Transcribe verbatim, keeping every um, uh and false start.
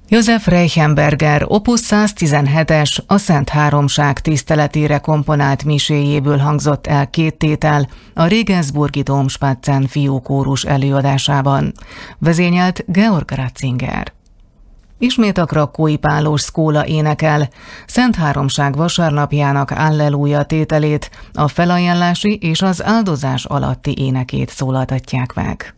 Josef Reichenberger opus száztizenhetes a Szent Háromság tiszteletére komponált miséjéből hangzott el két tétel a Regensburgi Domspatzen fiúkórus előadásában. Vezényelt Georg Ratzinger. Ismét a krakkói Pálós Szkóla énekel, Szent Háromság vasárnapjának Alleluja tételét, a felajánlási és az áldozás alatti énekét szólaltatják meg.